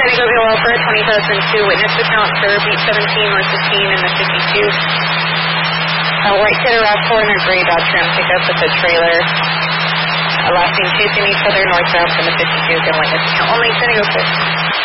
San Diego View Alpha, 2002, witness account for beat 17, north 15 in the 52. White Kid RAV4 and a gray Dodge Ram pickup with a trailer. Last name chasing each other northbound from the 52, again witness account only, San Diego 6.